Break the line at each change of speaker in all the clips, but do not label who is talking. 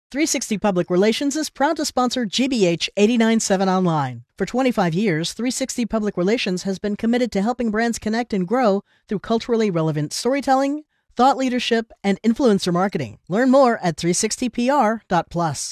360 Public Relations is proud to sponsor GBH 89.7 Online. For 25 years, 360 Public Relations has been committed to helping brands connect and grow through culturally relevant storytelling, thought leadership, and influencer marketing. Learn more at 360pr.plus.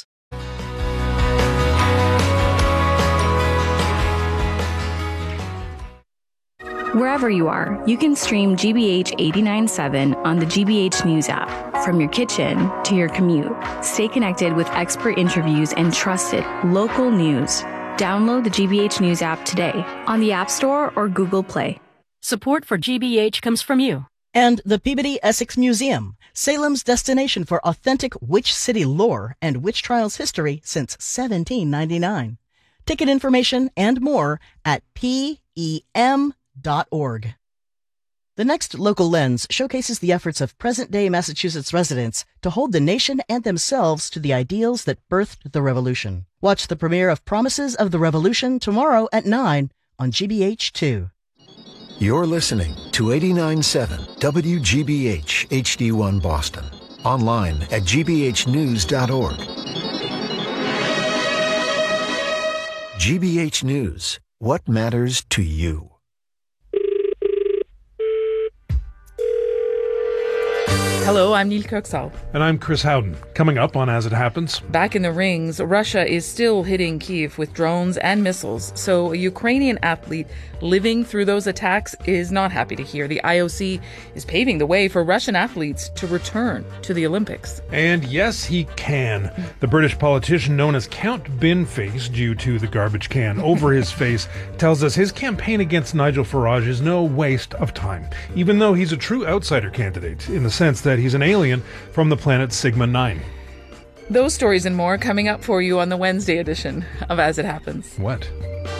Wherever you are, you can stream GBH 89.7 on the GBH News app. From your kitchen to your commute, stay connected with expert interviews and trusted local news. Download the GBH News app today on the App Store or Google Play.
Support for GBH comes from you.
And the Peabody Essex Museum, Salem's destination for authentic witch city lore and witch trials history since 1799. Ticket information and more at PEM.org. The next Local Lens showcases the efforts of present-day Massachusetts residents to hold the nation and themselves to the ideals that birthed the revolution. Watch the premiere of Promises of the Revolution tomorrow at 9 on GBH2.
You're listening to 89.7 WGBH HD1 Boston. Online at gbhnews.org. GBH News. What matters to you?
Hello, I'm Neil Kirksall.
And I'm Chris Howden. Coming up on As It Happens.
Back in the rings, Russia is still hitting Kyiv with drones and missiles, so a Ukrainian athlete living through those attacks is not happy to hear the IOC is paving the way for Russian athletes to return to the Olympics.
And yes, he can. The British politician known as Count Binface, due to the garbage can over his face, tells us his campaign against Nigel Farage is no waste of time, even though he's a true outsider candidate, in the sense that he's an alien from the planet Sigma-9.
Those stories and more coming up for you on the Wednesday edition of As It Happens.
What?